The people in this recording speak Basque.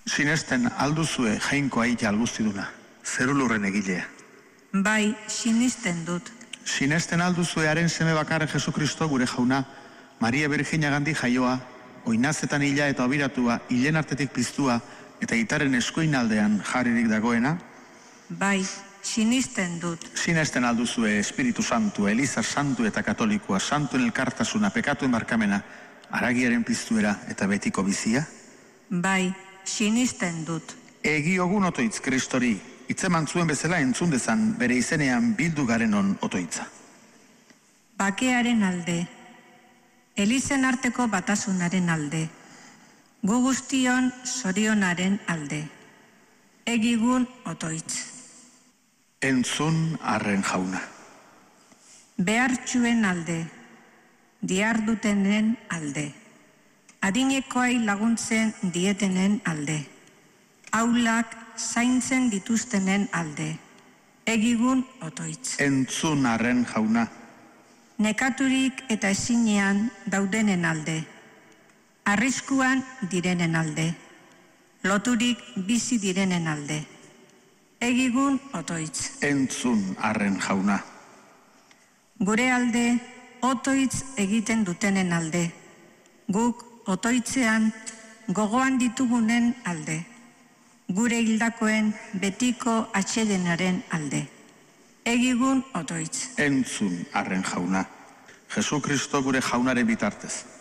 Sinesten alduzue jainkoa ita alguztiduna, zerulurren egilea. Bai, sinisten dut. Sinesten alduzue haren seme bakar Jesukristo gure jauna, Maria Birjinagandik jaioa, oinazetan hila eta obiratua, hilen artetik piztua, eta itaren eskuin aldean jarririk dagoena. Bai, sinisten dut. Sinesten alduzue Espiritu Santu, Eliza Santu eta Katolikoa, Santuen elkartasuna, pekatuen barkamena, haragiaren piztuera eta betiko bizia. Bai, sinisten dut. Egiogun otoitz Kristori, hitzeman zuen bezala entzun dezan bere izenean bildu garenon otoitza. Bakearen alde, Elizen arteko batasunaren alde, gu guztion zorionaren alde, egigun otoitz. Entzun arren jauna. Behartxuen alde, diardutenen alde, adinekoai laguntzen dietenen alde, aulak zaintzen dituztenen alde, egigun otoitz. Entzun arren jauna. Nekaturik eta ezinean daudenen alde, arriskuan direnen alde, loturik bizi direnen alde, egigun otoitz. Entzun arren jauna. Gure alde, otoitz egiten dutenen alde, guk otoitzean gogoan ditugunen alde, gure hildakoen betiko atsedenaren alde, egigun otoitz. Entzun arren jauna. Jesukristo gure jaunaren bitartez,